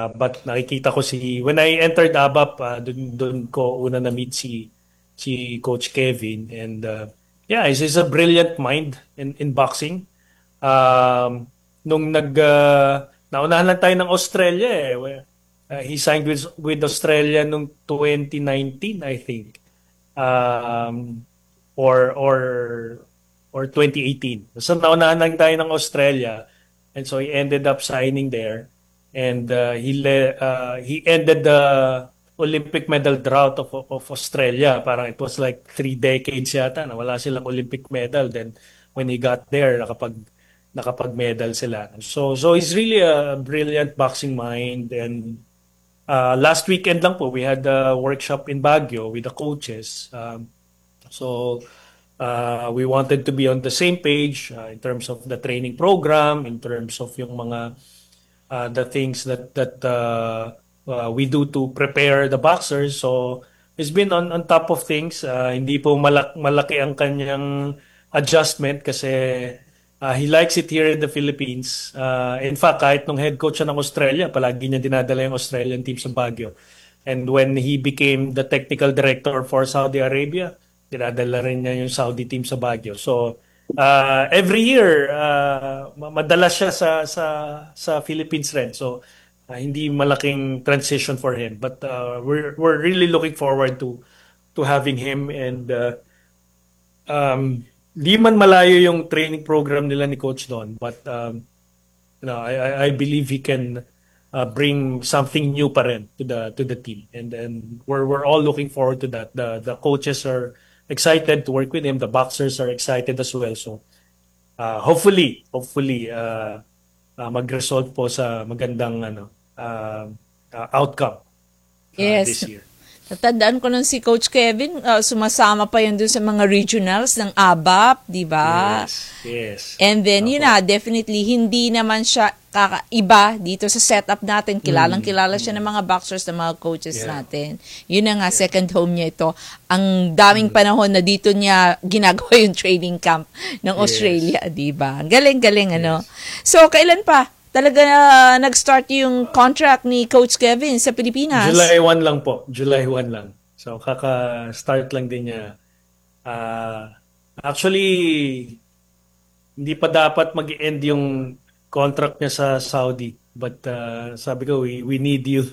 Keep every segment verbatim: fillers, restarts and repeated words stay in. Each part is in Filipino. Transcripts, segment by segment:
but nakikita ko si, when I entered ABAP, uh, dun, dun ko una na-meet si, si Coach Kevin. And uh, yeah, he's, he's a brilliant mind in, in boxing. Um, nung nag, uh, naunahan lang tayo ng Australia eh. Uh, he signed with, with Australia nung twenty nineteen, I think. Um, or, or, or twenty eighteen. So naunahan lang tayo ng Australia. And so he ended up signing there. And uh, he le- uh, he ended the Olympic medal drought of, of Australia. Parang it was like three decades yata na wala silang Olympic medal. Then when he got there, nakapag nakapag-medal sila. So so he's really a brilliant boxing mind. And uh, last weekend lang po, we had a workshop in Baguio with the coaches. Um, so uh, we wanted to be on the same page uh, in terms of the training program, in terms of yung mga uh, the things that that uh, uh, we do to prepare the boxers. So he's been on on top of things. Uh, hindi po malak malaki ang kanyang adjustment kasi uh, he likes it here in the Philippines. Uh, in fact, kahit nung head coach siya ng Australia, palagi niya dinadala yung Australian team sa Baguio. And when he became the technical director for Saudi Arabia, dinadala rin niya yung Saudi team sa Baguio. So uh, every year uh, madalas siya sa sa sa Philippines rin. So uh, hindi malaking transition for him, but uh, we're we're really looking forward to to having him. And uh, um di man malayo yung training program nila ni Coach Don, but um you know, I I I believe he can uh, bring something new pa rin to the to the team. And and we're we're all looking forward to that. The the coaches are excited to work with him. The boxers are excited as well. So uh, hopefully, hopefully uh, uh, mag-result po sa magandang ano uh, uh, outcome uh, Yes. this year. Natandaan ko nun si Coach Kevin, uh, sumasama pa yun dun sa mga regionals ng ABAP, di ba? Yes, yes. And then, yun Opo. na, definitely, hindi naman siya kakaiba dito sa setup natin. Kilalang kilala siya ng mga boxers, ng mga coaches Yeah. natin. Yun na nga, second home niya ito. Ang daming panahon na dito niya ginagawa yung training camp ng Yes. Australia, di ba? Galing-galing, ano? So, kailan pa? Talaga uh, nag-start yung contract ni Coach Kevin sa Pilipinas? July first lang po. July first lang. So kaka-start lang din niya. Uh, actually, hindi pa dapat mag-end yung contract niya sa Saudi. But uh, sabi ko, we, we need you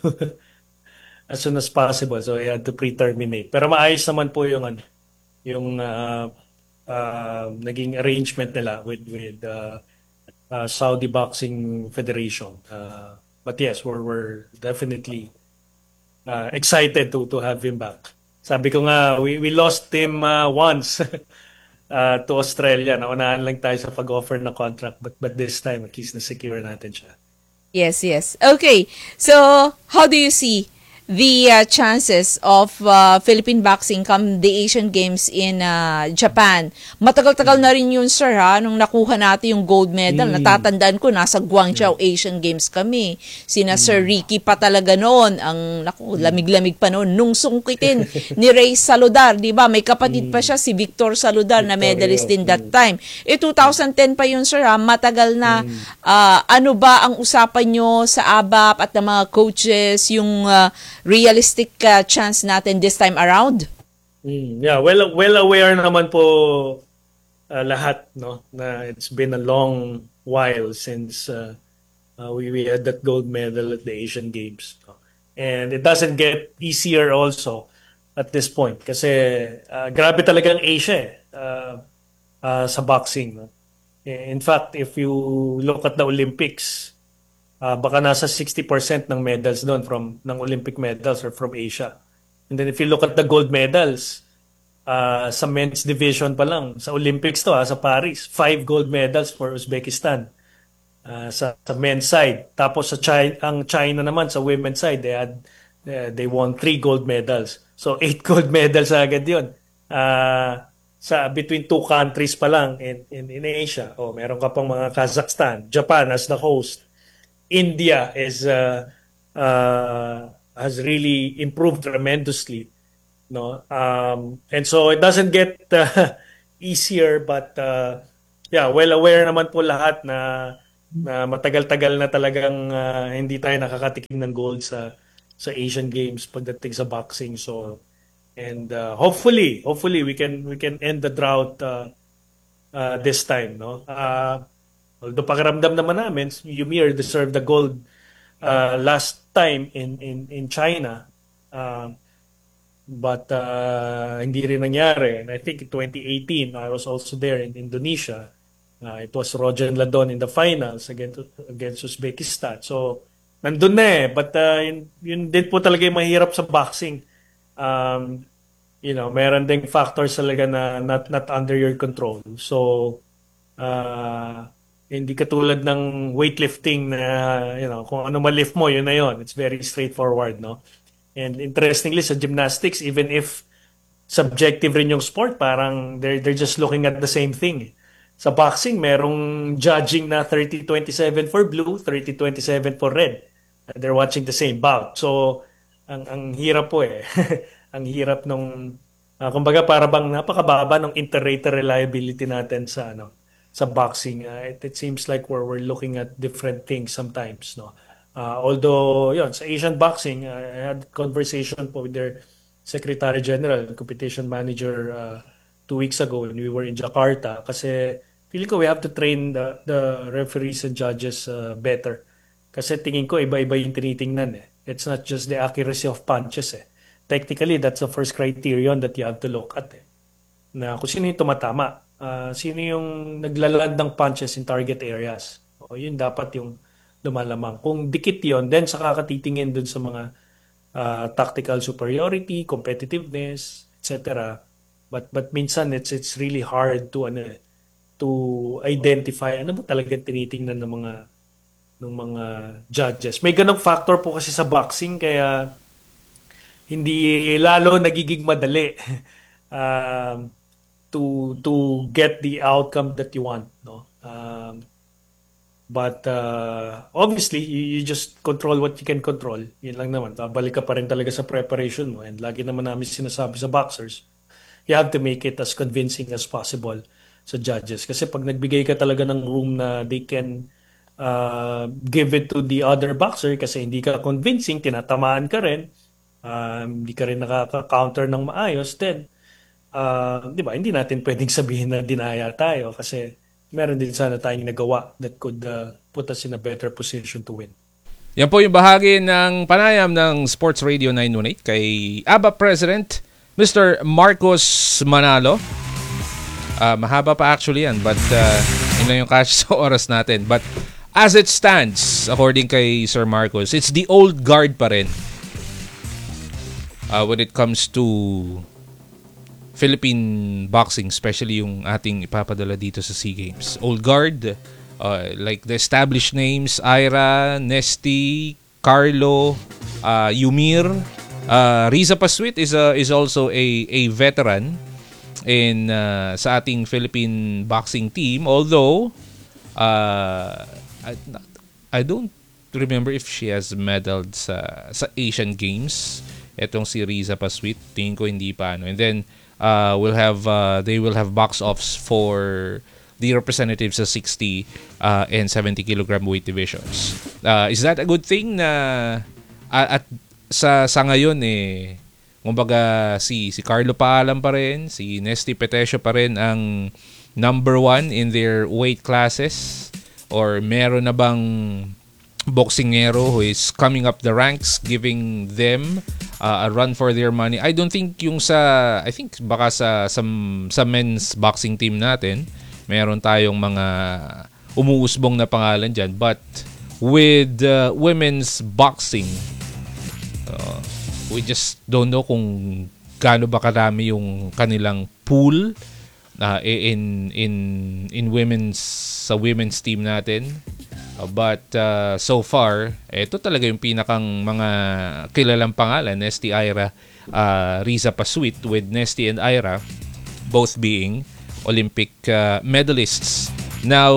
as soon as possible. So I had to pre-terminate. Pero maayos naman po yung ano, yung uh, uh, naging arrangement nila with with uh, uh, Saudi Boxing Federation. Uh, but yes, we're we're definitely uh, excited to to have him back. Sabi ko nga, we we lost him uh, once uh, to Australia. Naunahan lang tayo sa pag-offer ng contract, but but this time at least na-secure natin siya. Yes, yes. Okay. So, how do you see the uh, chances of uh, Philippine boxing come the Asian Games in uh, Japan? Matagal-tagal na rin yun, sir, ha? Nung nakuha natin yung gold medal. Mm. Natatandaan ko, nasa Guangzhou Asian Games kami. Sina Sir Ricky pa talaga noon. Ang, naku, lamig-lamig pa noon. Nung sungkitin ni Ray Saludar, di ba? May kapatid pa siya, si Victor Saludar, na Victorio. medalist din that time. Eh, twenty ten pa yun, sir, ha? Matagal na. Ah, ano ba ang usapan nyo sa ABAP at ng mga coaches, yung uh, realistic uh, chance natin this time around? Mm, yeah, well well aware naman po uh, lahat, no, na it's been a long while since uh, uh, we, we had that gold medal at the Asian Games. No? And it doesn't get easier also at this point kasi uh, grabe talaga ang Asia eh, uh, uh, sa boxing. No? In fact, if you look at the Olympics, uh, baka nasa sixty percent ng medals doon from ng Olympic medals are from Asia. And then if you look at the gold medals, uh, sa men's division pa lang, sa Olympics to ha, sa Paris, five gold medals for Uzbekistan uh, sa, sa men's side. Tapos sa China, ang China naman sa women's side, they had uh, they won three gold medals. So eight gold medals agad yun. Uh, sa between two countries pa lang in, in, in Asia. Oh, meron ka pang mga Kazakhstan, Japan as the host. India is uh, uh, has really improved tremendously, no. Um, and so it doesn't get uh, easier, but uh, yeah, well aware naman po lahat na na matagal-tagal na talagang ah, hindi tayo nakakatikim ng gold sa sa Asian Games pagdating sa boxing. So and uh, hopefully, hopefully we can we can end the drought uh, uh, this time, no? Uh, although pakiramdam naman namin, Ymir deserved the gold uh, last time in in in China. Uh, but uh, hindi rin nangyari. And I think in twenty eighteen, I was also there in Indonesia. Uh, it was Roger Ladon in the finals against against Uzbekistan. So nandun na eh. But uh, yun, yun din po talaga yung mahirap sa boxing. Um, you know, meron ding factors talaga na not not under your control. So uh, hindi katulad ng weightlifting na you know, kung ano ma-lift mo, yun na yun. It's very straightforward, no? And interestingly sa gymnastics, even if subjective rin yung sport, parang they're they're just looking at the same thing. Sa boxing, merong judging na thirty twenty-seven for blue, thirty twenty-seven for red. And they're watching the same bout. So, ang ang hirap po eh. Ang hirap nung ah, kumbaga para bang napakababa ng inter-rater reliability natin sa ano sa boxing. Ah, it, it seems like we're we're looking at different things sometimes, no. Uh, although, yun, sa Asian boxing, uh, I had conversation po with their Secretary General, competition manager uh, two weeks ago when we were in Jakarta. Kasi feeling ko we have to train the, the referees and judges uh, better. Kasi tingin ko iba-iba yung tinitingnan eh. It's not just the accuracy of punches eh. Technically, that's the first criterion that you have to look at eh. Na kung sino yung tumatama, uh, sino yung naglaland ng punches in target areas. O yun dapat yung lumalamang. Kung dikit yon, then saka katitingin dun sa mga uh, tactical superiority, competitiveness, et cetera. But but minsan it's it's really hard to ano eh, to identify ano ba talaga tinitingnan ng mga ng mga judges. May ganong factor po kasi sa boxing kaya hindi lalo nagiging madali um, to to get the outcome that you want, no? Um, but uh, obviously you, you just control what you can control. Yun lang naman. Babalik ka pa rin talaga sa preparation mo and lagi naman namin sinasabi sa boxers, you have to make it as convincing as possible sa judges. Kasi pag nagbigay ka talaga ng room na they can uh, give it to the other boxer kasi hindi ka convincing, tinatamaan ka rin, um, hindi ka rin nakaka-counter ng maayos, then, uh, di ba, hindi natin pwedeng sabihin na dinaya tayo kasi meron din sana tayong nagawa that could uh, put us in a better position to win. Yan po yung bahagi ng panayam ng Sports Radio nine one eight kay A B A President Mister Marcos Manalo. Uh, mahaba pa actually yan, but uh, yun lang yung cash sa oras natin. But as it stands, according kay Sir Marcos, it's the old guard pa rin uh, when it comes to Philippine boxing, especially yung ating ipapadala dito sa SEA Games. Old guard, uh, like the established names, Ira, Nesty, Carlo, uh, Ymir, uh, Riza Paswit is a, is also a a veteran in uh, sa ating Philippine boxing team. Although uh, I, I don't remember if she has medaled sa sa Asian Games. Etong si Riza Paswit, tingin ko hindi pa ano. And then Uh, will have uh, they will have box offs for the representatives sa sixty uh, and seventy kilogram weight divisions. Uh, is that a good thing na uh, at sa sa ngayon eh kumbaga si si Carlo Paalam pa rin, si Nesty Petesio pa rin ang number one in their weight classes, or meron na bang boxingero who is coming up the ranks giving them uh, a run for their money? I don't think yung sa I think baka sa sa, sa men's boxing team natin meron tayong mga umuusbong na pangalan dyan, but with uh, women's boxing uh, we just don't know kung gaano ba karami yung kanilang pool uh, in in in women's sa women's team natin. Uh, but uh, so far, ito talaga yung pinakang mga kilalang pangalan, Nesty, Ira, uh, Riza Paswit, with Nesty and Ira both being Olympic uh, medalists. Now,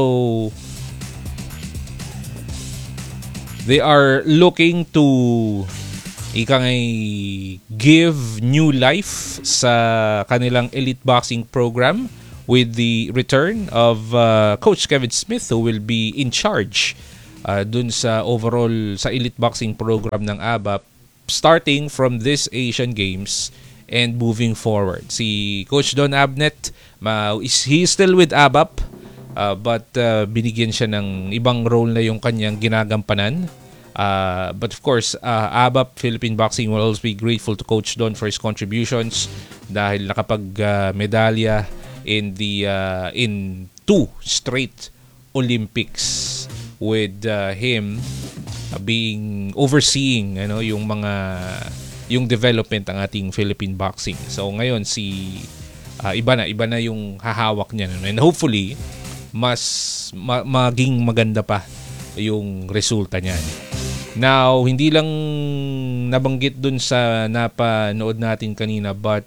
they are looking to ika ngay give new life sa kanilang elite boxing program with the return of uh, Coach Kevin Smith, who will be in charge uh, dun sa overall sa elite boxing program ng A B A P starting from this Asian Games and moving forward. Si Coach Don Abnett, ma, is, he is still with A B A P, uh, but uh, binigyan siya ng ibang role na yung kanyang ginagampanan. Uh, but of course, uh, A B A P Philippine Boxing will always be grateful to Coach Don for his contributions dahil nakapag-medalya uh, in the uh, in two straight Olympics with uh, him uh, being overseeing ano yung mga yung development ng ating Philippine boxing. So ngayon si uh, iba na iba na yung hahawak niya, and hopefully mas ma- maging maganda pa yung resulta niyan. Now, hindi lang nabanggit dun sa napanood natin kanina, but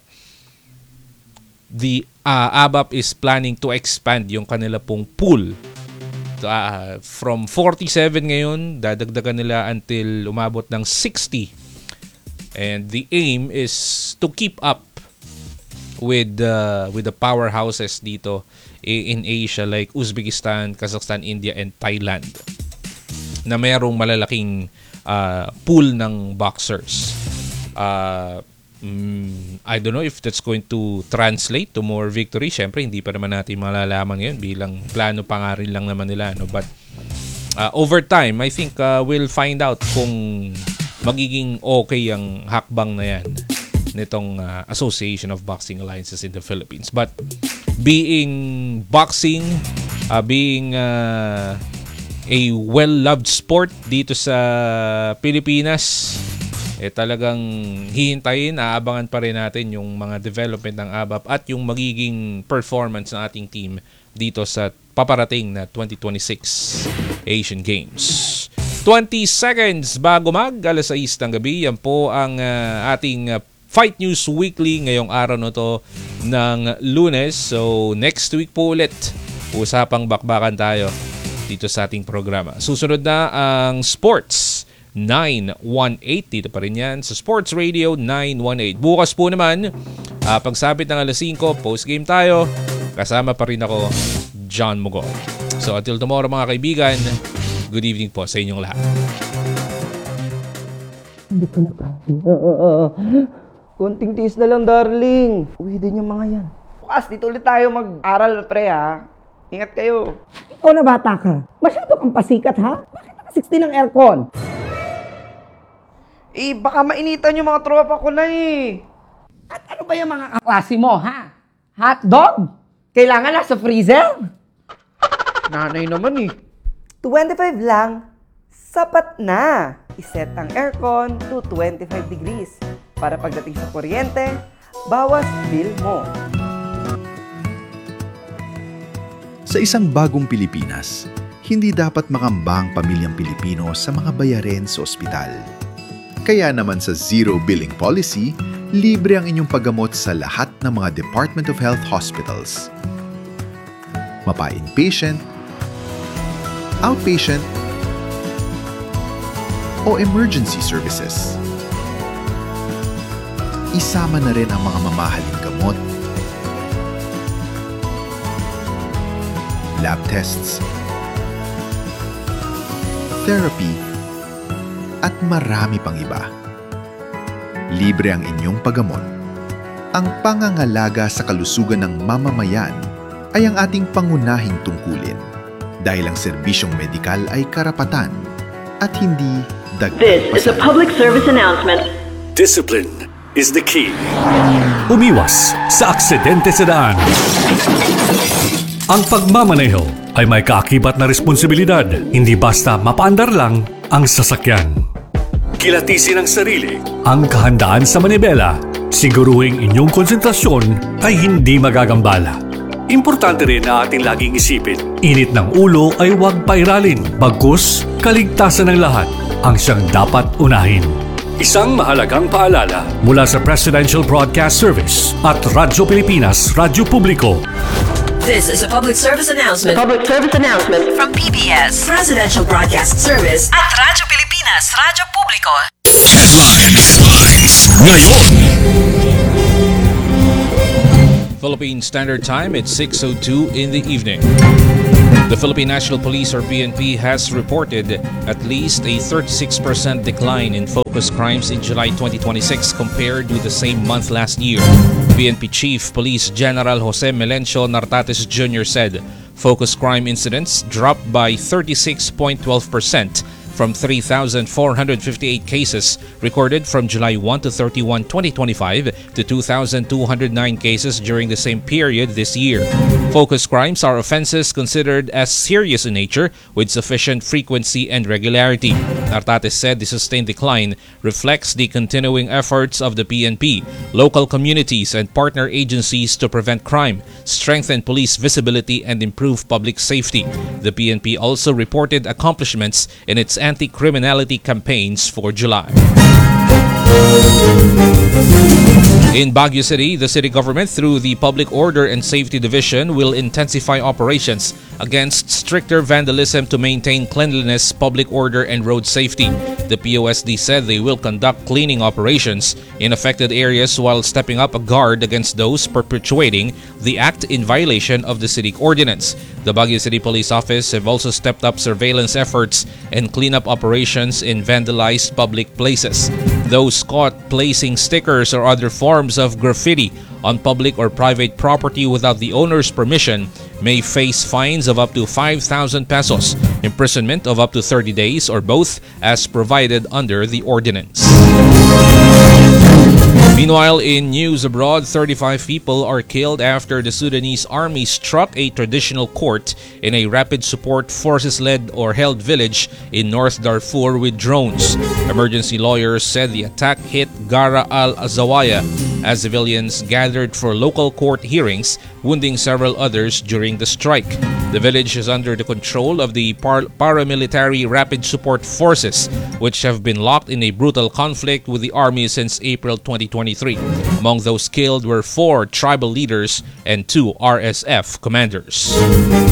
the uh, A B A P is planning to expand yung kanila pong pool. Uh, from forty-seven ngayon, dadagdagan nila until umabot ng sixty. And the aim is to keep up with uh, with the powerhouses dito in Asia like Uzbekistan, Kazakhstan, India, and Thailand, na mayroong malalaking uh, pool ng boxers. Uh, mm, I don't know if that's going to translate to more victory. Siyempre, hindi pa naman natin malalaman ngayon bilang plano pa nga rin lang naman nila. No? But uh, over time, I think uh, we'll find out kung magiging okay ang hakbang na yan nitong uh, Association of Boxing Alliances in the Philippines. But being boxing, uh, being uh, a well-loved sport dito sa Pilipinas, eh talagang hihintayin, aabangan pa rin natin yung mga development ng A B A P at yung magiging performance ng ating team dito sa paparating na twenty twenty-six Asian Games. twenty seconds bago mag alas sais ng gabi, yan po ang uh, ating uh, Fight News Weekly ngayong araw na to ng Lunes. So next week po ulit, usapang bakbakan tayo dito sa ating programa. Susunod na ang Sports nine one eight. Dito pa rin yan sa Sports Radio nine one eight. Bukas po naman, uh, pagsapit ng alas singko, post-game tayo. Kasama pa rin ako, John Mugol. So until tomorrow mga kaibigan, good evening po sa inyong lahat. Hindi ko na kaya. Konting tiis na lang, darling. Uwi din yung mga yan. Bukas, dito ulit tayo mag-aral, pre, ha? Ingat kayo. Ikaw na bata ka. Masyado kang pasikat, ha? Bakit naka sixty ng aircon? Eh, baka mainitan yung mga tropa ko na, eh. At ano ba yung mga kaklase mo, ha? Hotdog? Kailangan nasa freezer? Nanay naman, eh. twenty-five lang, sapat na. Iset ang aircon to twenty-five degrees. Para pagdating sa kuryente, bawas bill mo. Sa isang bagong Pilipinas, hindi dapat makamba ang pamilyang Pilipino sa mga bayarin sa ospital. Kaya naman sa Zero Billing Policy, libre ang inyong paggamot sa lahat ng mga Department of Health hospitals. Mapa-inpatient, outpatient, o emergency services. Isama na rin ang mga mamahaling gamot, lab tests, therapy, at marami pang iba. Libre ang inyong paggamot. Ang pangangalaga sa kalusugan ng mamamayan ay ang ating pangunahing tungkulin dahil ang serbisyong medikal ay karapatan at hindi dagdag This is a pasahero. public service announcement. Discipline is the key. Umiwas sa aksidente sa daan. Ang pagmamaneho ay may kaakibat na responsibilidad, hindi basta mapaandar lang ang sasakyan. Kilatisin ang sarili. Ang kahandaan sa manibela, siguruhing inyong konsentrasyon ay hindi magagambala. Importante rin na ating laging isipin. Init ng ulo ay huwag pairalin, bagkus kaligtasan ng lahat ang siyang dapat unahin. Isang mahalagang paalala Mula sa Presidential Broadcast Service at Radyo Pilipinas, Radyo Publiko. This is a public service announcement Public service announcement from P B S, Presidential Broadcast Service at Radyo Pilipinas, Radyo Publiko. Headlines. Headlines. Ngayon. Philippine Standard Time, it's six oh two in the evening. The Philippine National Police, or P N P, has reported at least a thirty-six percent decline in focused crimes in July twenty twenty-six compared with the same month last year. P N P Chief Police General Jose Melencio Nartates Junior said focused crime incidents dropped by thirty-six point one two percent from three thousand four hundred fifty-eight cases recorded from July first to thirty-first, twenty twenty-five to two thousand two hundred nine cases during the same period this year. Focused crimes are offenses considered as serious in nature with sufficient frequency and regularity. Nartates said the sustained decline reflects the continuing efforts of the P N P, local communities and partner agencies to prevent crime, strengthen police visibility and improve public safety. The P N P also reported accomplishments in its anti-criminality campaigns for July. In Baguio City, the city government, through the Public Order and Safety Division, will intensify operations against stricter vandalism to maintain cleanliness, public order, and road safety. The P O S D said they will conduct cleaning operations in affected areas while stepping up a guard against those perpetuating the act in violation of the city ordinance. The Baguio City Police Office have also stepped up surveillance efforts and cleanup operations in vandalized public places. Those caught placing stickers or other forms of graffiti on public or private property without the owner's permission may face fines of up to five thousand pesos, imprisonment of up to thirty days, or both, as provided under the ordinance. Meanwhile, in news abroad, thirty-five people are killed after the Sudanese army struck a traditional court in a rapid support forces-led or held village in North Darfur with drones. Emergency lawyers said the attack hit Gara al-Azawaya as civilians gathered for local court hearings, wounding several others during the strike. The village is under the control of the par- paramilitary rapid support forces, which have been locked in a brutal conflict with the army since April twenty twenty-three. Among those killed were four tribal leaders and two R S F commanders.